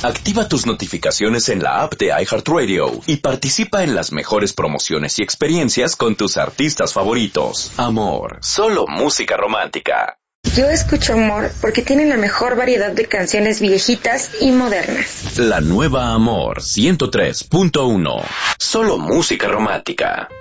Activa tus notificaciones en la app de iHeartRadio y participa en las mejores promociones y experiencias con tus artistas favoritos. Amor, solo música romántica. Yo escucho Amor porque tiene la mejor variedad de canciones viejitas y modernas. La nueva Amor 103.1. Solo música romántica.